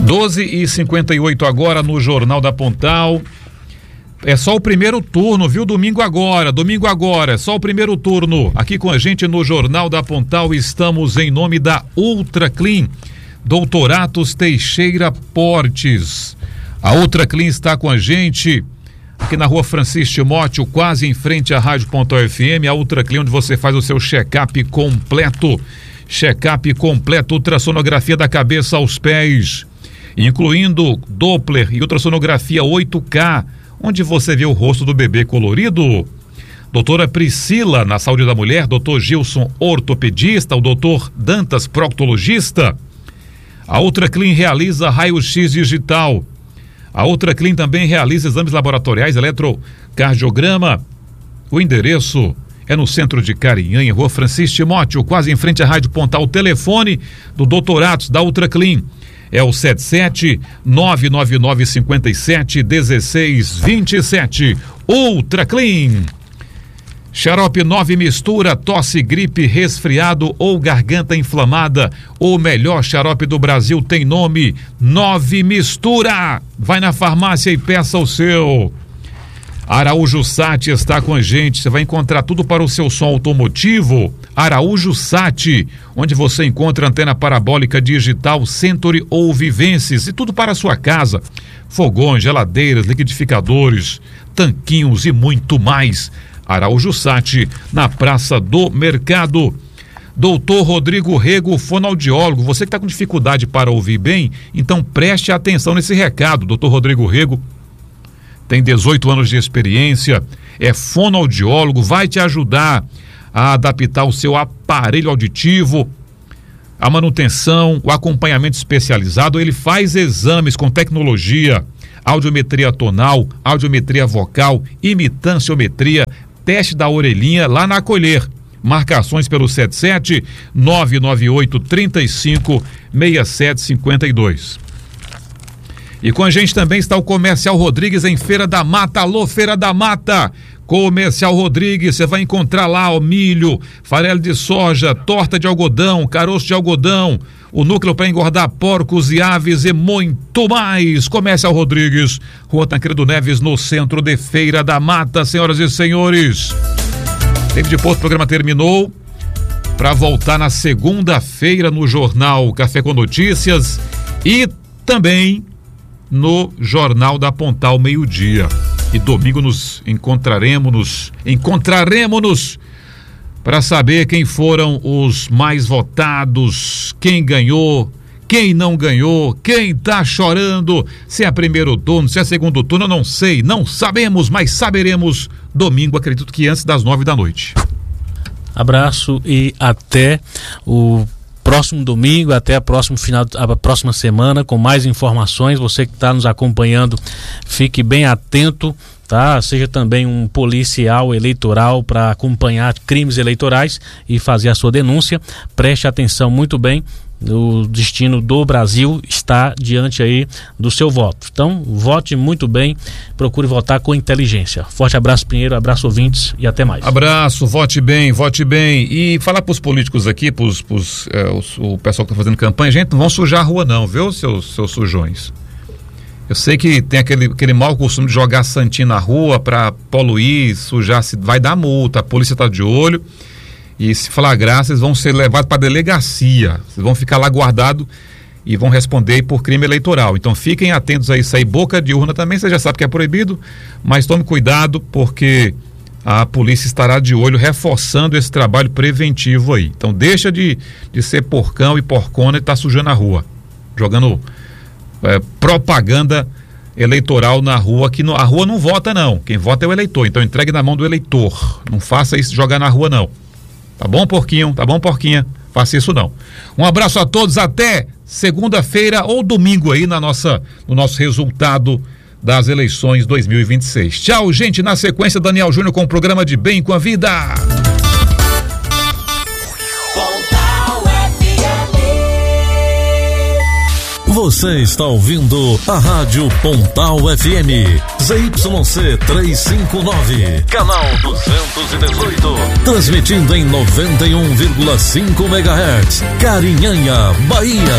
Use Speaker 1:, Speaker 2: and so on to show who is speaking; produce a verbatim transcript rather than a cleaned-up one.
Speaker 1: doze e cinquenta e oito agora no Jornal da Pontal. É só o primeiro turno, viu? Domingo agora, domingo agora, é só o primeiro turno. Aqui com a gente no Jornal da Pontal estamos em nome da Ultra Clean, doutor Atos Teixeira Portes. A Ultra Clean está com a gente aqui na rua Francisco Timóteo, quase em frente à Rádio Pontal F M. A Ultra Clean, onde você faz o seu check-up completo. Check-up completo, ultrassonografia da cabeça aos pés, incluindo Doppler e ultrassonografia oito K, onde você vê o rosto do bebê colorido. Doutora Priscila, na saúde da mulher, doutor Gilson, ortopedista, o doutor Dantas, proctologista. A Ultra Clean realiza raio-x digital. A Ultra Clean também realiza exames laboratoriais, eletrocardiograma. O endereço é no centro de Carinhanha, rua Francisco Timóteo, quase em frente à Rádio Pontal. O telefone do doutor Atos, da Ultra Clean, é o sete sete nove nove nove cinco sete um seis dois sete. Ultra Clean. Xarope nove mistura, tosse, gripe, resfriado ou garganta inflamada. O melhor xarope do Brasil tem nome, nove mistura. Vai na farmácia e peça o seu. Araújo Sat está com a gente. Você vai encontrar tudo para o seu som automotivo. Araújo Sat, onde você encontra antena parabólica digital, Century ou Vivences, e tudo para a sua casa: fogões, geladeiras, liquidificadores, tanquinhos e muito mais. Araújo Sat, na Praça do Mercado. Doutor Rodrigo Rego, fonoaudiólogo. Você que está com dificuldade para ouvir bem, então preste atenção nesse recado. Doutor Rodrigo Rego tem dezoito anos de experiência, é fonoaudiólogo, vai te ajudar a adaptar o seu aparelho auditivo, a manutenção, o acompanhamento especializado. Ele faz exames com tecnologia, audiometria tonal, audiometria vocal, imitanciometria, teste da orelhinha lá na Acolher. Marcações pelo sete sete nove nove oito três cinco seis sete cinco dois. E com a gente também está o Comercial Rodrigues em Feira da Mata. Alô, Feira da Mata! Comercial Rodrigues, você vai encontrar lá o milho, farelo de soja, torta de algodão, caroço de algodão, o núcleo para engordar porcos e aves e muito mais. Comercial Rodrigues, Rua Tancredo Neves, no centro de Feira da Mata. Senhoras e senhores, tempo de posto, o programa terminou, para voltar na segunda-feira no Jornal Café com Notícias e também no Jornal da Pontal, meio-dia. E domingo nos encontraremos, encontraremos para saber quem foram os mais votados, quem ganhou, quem não ganhou, quem tá chorando, se é primeiro turno, se é segundo turno, eu não sei, não sabemos, mas saberemos domingo, acredito que antes das nove da noite.
Speaker 2: Abraço e até o próximo domingo, até a próxima, final, a próxima semana, com mais informações. Você que está nos acompanhando, fique bem atento, tá? Seja também um policial eleitoral para acompanhar crimes eleitorais e fazer a sua denúncia. Preste atenção muito bem. O destino do Brasil está diante aí do seu voto. Então, vote muito bem, procure votar com inteligência. Forte abraço, Pinheiro, abraço, ouvintes, e até mais.
Speaker 1: Abraço, vote bem, vote bem. E falar para os políticos aqui, pros, pros, é, os, o pessoal que está fazendo campanha, gente, não vão sujar a rua não, viu, seus, seus sujões. Eu sei que tem aquele, aquele mau costume de jogar santinho na rua para poluir, sujar, se vai dar multa, a polícia está de olho. E se flagrar, vocês vão ser levados para a delegacia. Vocês vão ficar lá guardados e vão responder por crime eleitoral. Então fiquem atentos a isso aí. Boca de urna também, você já sabe que é proibido, mas tome cuidado, porque a polícia estará de olho, reforçando esse trabalho preventivo aí. Então deixa de, de ser porcão e porcona e tá sujando a rua, jogando é, propaganda eleitoral na rua, que no, a rua não vota não, quem vota é o eleitor. Então entregue na mão do eleitor, não faça isso, jogar na rua não. Tá bom, porquinho? Tá bom, porquinha? Faça isso não. Um abraço a todos, até segunda-feira ou domingo aí na nossa, no nosso resultado das eleições dois mil e vinte e seis. Tchau, gente. Na sequência, Daniel Júnior com o programa de Bem com a Vida.
Speaker 3: Você está ouvindo a Rádio Pontal F M, Z Y C trezentos e cinquenta e nove, canal duzentos e dezoito, transmitindo em noventa e um vírgula cinco megahertz, Carinhanha, Bahia.